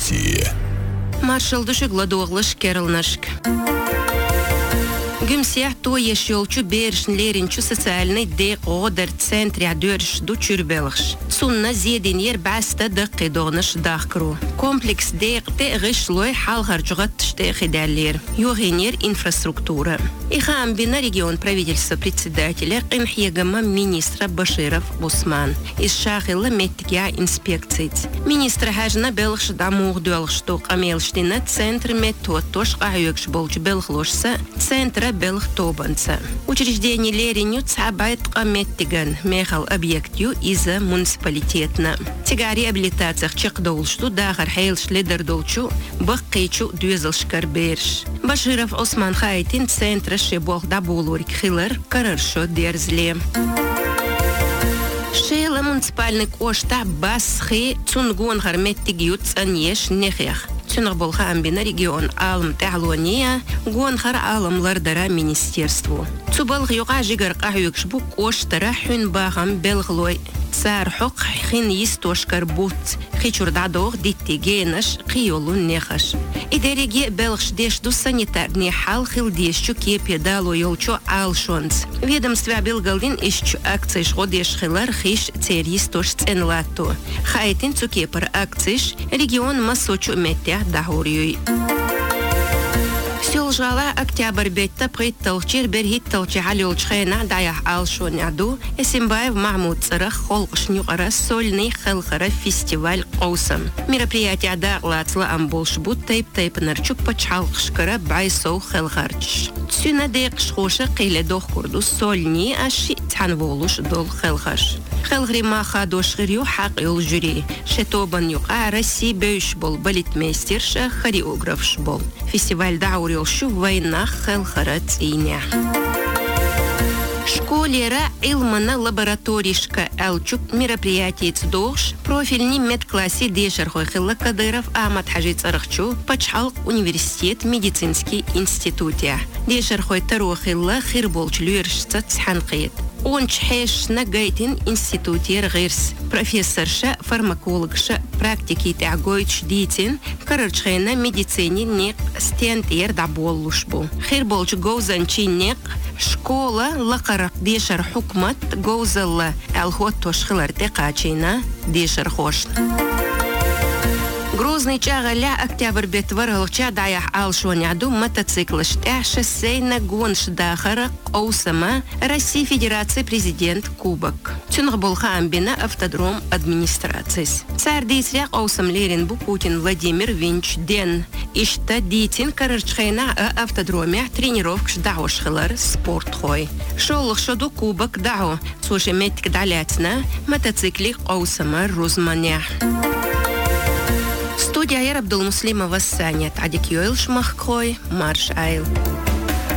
Новости. Маршал Душегладоглаш Керлнашк. Гümсех то ешелчу бершнлеринчу социальный декодер центре дөрш ду чурбелгш. Сунна зединер баста дакидонаш дахкру. Комплекс декте гышлой халгаржугат штехидаллер. Югенер инфраструктура. Ихам бина регион правительства председателя Кимхьегама министра Баширов Усман. Из шахилла меттикя инспекций. Министра хажна белгш дамуг дуалгштук амелштина центр метод тош гаюкш болч белглошса центра Белхтобанца. Учреждение Лериню цабайт каметтиган мехал объектю из-за муниципалитетна. Тига реабилитациях чекдолшту дахар хейлш лидердолчу баккичу дюзелшкар берш. Баширов Осман Хайтин центра шебох дабулурик хилер караршо дерзле. Шейла муниципальный кошта басхи цунгон харметтигют цаньеш нехех. Цунагболха амбина регион алым тәлуания гонхар алымлар дара министерству. Цубалх юга жигар кахюкшбу коштара хун багам белглой. Цар хук хин истошкар бут. Хичурдадох диттигенаш қиолун нехаш. Идереге белгш дешду санитарный хал хилдешчу кепедало йолчу алшонц. Ведомство белгалдин ищу акций шходеш хилар хиш церистош ценлату. Хайтин цукепар акциш регион масочу метя дахурюй. Сёлжала октябрь бетта притталчир берхитталчи халёлчхена даях алшоняду Эсимбаев Махмуд Царах холкшнюкара сольный хелхара фестиваль Коусам. Мероприятие дағлацла амболшбут тайп-нарчук пачалкшкара байсоу хелхарч. Сюна декшхоша қиле дохкурду сольни аши танволуш дол хелхаш. Хелгрима хадошгирю хақ юл жюри. Шетобан юқа Россия бөйш бол балетмейстерша хореографш бол. Фестиваль даурилшу войнах хелхарат иня. Школера илмана лабораторишка алчук мероприятие цдош профильный медклассе дешерхой хилла Кадыров Ахмад Хаджи Царахчу Пачхалк университет медицинский институте. Дешерхой тарохилла хирболч люершца цханкет. Он чхеш на гайтин институте ргирс. Профессорша, фармакологша, практики тягойч дитин, карарчхена медицине нек стентер даболлушбу. Хирболч гоузанчинек школа лакарак дешер хукмат гоузалла алхот тошхилар текачина дешер хошн. Грозный чагаля октябрь бетваргалча даях алшоняду мотоциклышта шоссейна гонш дахара Коусама России Федерации президент Кубок. Цунагболха амбина автодром администрации. Царь дисря Коусам Леринбу Путин Владимир Винч Ден. Ишта дитин карарчхейна автодроме тренировкш даошхилар спорт хой. Шолых шоду Кубок дао. Слушай метик далятна мотоцикли Коусама Рузманя. Студия Абдулмуслимова Саня Тадик Йойл Шмахкой Марш Айл.